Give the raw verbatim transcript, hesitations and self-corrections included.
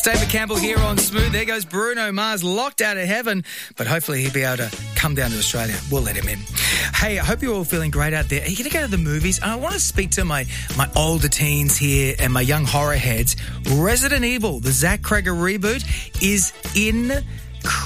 David Campbell here on Smooth. There goes Bruno Mars, locked out of heaven, but hopefully he'll be able to come down to Australia. We'll let him in. Hey, I hope you're all feeling great out there. Are you going to go to the movies? I want to speak to my, my older teens here and my young horror heads. Resident Evil, the Zach Cregger reboot, is in